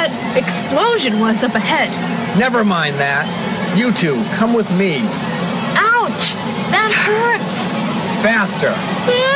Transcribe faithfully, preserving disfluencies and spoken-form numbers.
that explosion was up ahead. Never mind that. You two, come with me. Ouch! That hurts. Faster. Yeah.